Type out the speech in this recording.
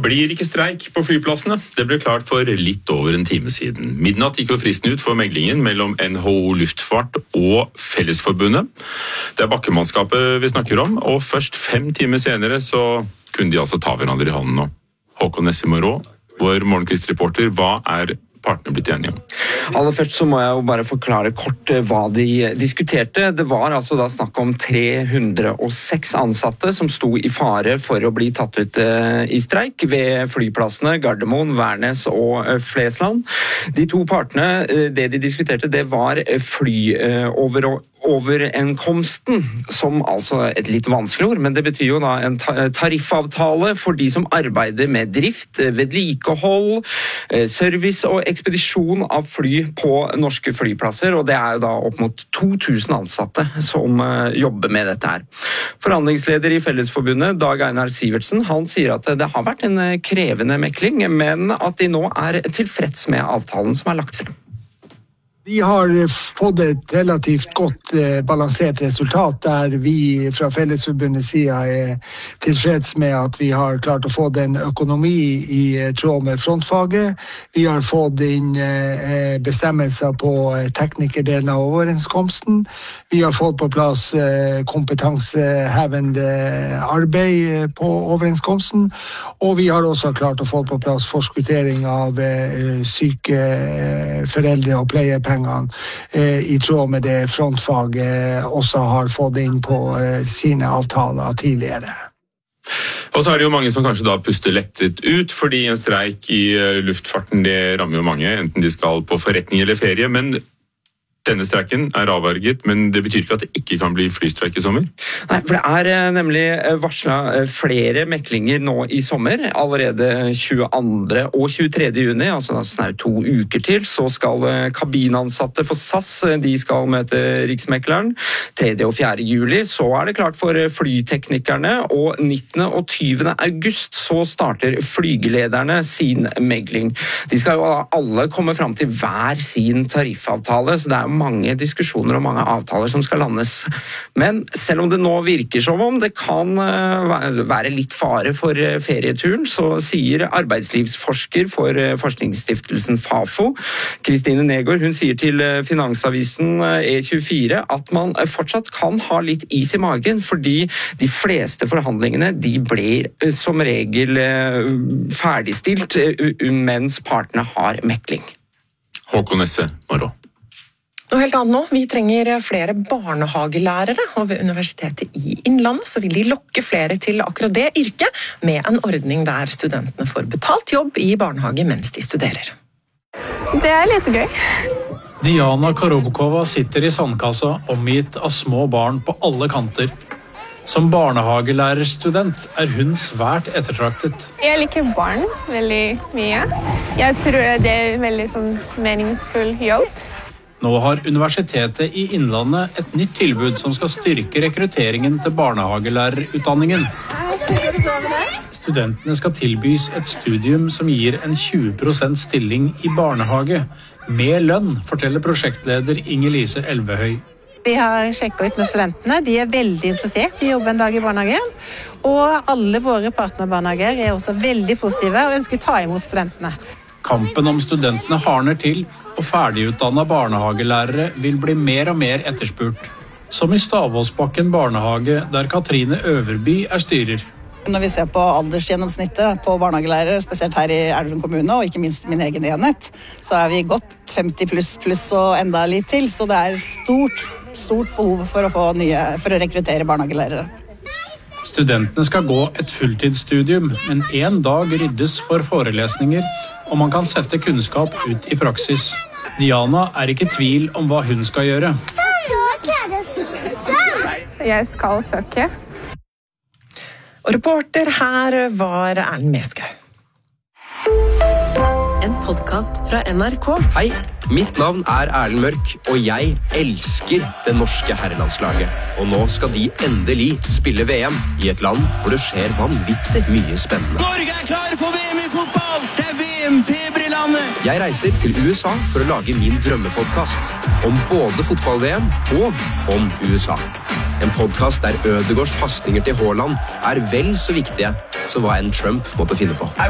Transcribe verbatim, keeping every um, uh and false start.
blir ikke streik på flyplassene. Det ble klart for litt over en time siden. Midnatt gikk jo fristen ut for meglingen mellom N H O Luftfart og Fellesforbundet. Det er bakkemannskapet vi snakker om, og først fem timer senere så kunne de altså ta hverandre i hånden nå. Håkon Nessimorå, vår morgenkvistreporter, hva er partene blitt enige om? Aller først så må jeg jo bare forklare kort hva de diskuterte. Det var altså da snakk om tre hundre og seks ansatte som sto i fare for å bli tatt ut i streik ved flyplassene Gardermoen, Værnes og Flesland. De to partene, det de diskuterte, det var flyoverenkomsten, som altså et litt vanskelig ord, men det betyr jo da en tariffavtale for de som arbeider med drift, vedlikehold, service og ekspedisjon av fly på norske flyplasser, og det er jo da opp mot to tusen ansatte som jobber med dette her. Forhandlingsleder i Fellesforbundet, Dag Einar Sivertsen, han sier at det har vært en krevende mekling, men at de nå er tilfreds med avtalen som er lagt frem. Vi har fått et relativt godt eh, balansert resultat der vi fra Fellesforbundets side er tilfreds med at vi har klart å få den økonomi i tråd med frontfaget. Vi har fått inn eh, bestemmelser på teknikerdelen av overenskomsten. Vi har fått på plass eh, kompetansehevende arbeid på overenskomsten, og vi har også klart å få på plass forskuttering av eh, syke eh, foreldre og pleiepenger i tråd med det frontfaget også har fått inn på sine avtaler tidligere. Og så er det jo mange som kanskje da puster lettet ut, fordi en streik i luftfarten, det rammer jo mange, enten de skal på forretning eller ferie, men denne streiken er avverget, men det betyr ikke at det ikke kan bli flystreik i sommer? Nei, for det er nemlig varslet flere meklinger nå i sommer. Allerede tjueandre og tjuetredje juni, altså snart to uker til, så skal kabinansatte for S A S, de skal møte riksmekleren. tredje og fjerde juli, så er det klart for flyteknikerne, og nittende og tyvende august så starter flygelederne sin megling. De skal jo alle komme fram til hver sin tariffavtale, så det er mange diskusjoner og mange avtaler som skal landes. Men selv om det nå virker som om det kan være litt fare for ferieturen, så sier arbeidslivsforsker for forskningsstiftelsen Fafo, Kristine Negård, hun sier til Finansavisen E tjuefire at man fortsatt kan ha litt is i magen, fordi de fleste forhandlingene de blir som regel ferdigstilt mens partene har mekling. Håkon Nessimorå. Noe helt annet nå. Vi trenger flere barnehagelærere, og ved Universitetet i Innlandet så vil de lokke flere til akkurat det yrket med en ordning der studentene får betalt jobb i barnehage mens de studerer. Det er litt gøy. Diana Korobkova sitter i sandkassa omgitt av små barn på alle kanter. Som barnehagelærerstudent er hun svært ettertraktet. Jeg liker barn veldig mye. Jeg tror det er veldig sånn meningsfull jobb. Nå har Universitetet i Innlandet et nytt tilbud som skal styrke rekrutteringen til barnehagelærerutdanningen. Studentene skal tilbys et studium som gir en tjue prosent stilling i barnehage, med lønn, forteller prosjektleder Inger-Lise Elvehøy. Vi har sjekket ut med studentene, de er veldig interessert i å jobbe en dag i barnehagen, og alle våre partnerbarnehager er også veldig positive og ønsker å ta imot studentene. Kampen om studentene hardner til, og ferdigutdannede barnehagelærere vil bli mer og mer etterspurt. Som i Stavåsbakken barnehage, der Katrine Øverby er styrer. Når vi ser på aldersgjennomsnittet på barnehagelærere, spesielt her i Elverum kommune, og ikke minst min egen enhet, så er vi godt femti pluss pluss og enda litt til, så det er stort, stort behov for å, få nye, for å rekruttere barnehagelærere. Studentene skal gå et fulltidsstudium, men en dag ryddes for forelesninger, og man kan sette kunnskap ut i praksis. Diana er ikke i tvil om hva hun skal gjøre. Jeg skal søke. Og reporter her var Erlend Meskau. En podcast fra N R K. Hei, mitt navn er Erlend Mørk, og jeg elsker det norske herrelandslaget. Og nå skal de endelig spille V M i et land hvor det skjer vanvittig mye spennende. Norge er klar for V M i fotball! Det er V M-feber i landet! Jeg reiser til U S A for å lage min drømmepodcast om både fotball-V M og om U S A. En podcast der Ødegaards pasninger til Haaland er vel så viktige som hva en Trump måtte finne på.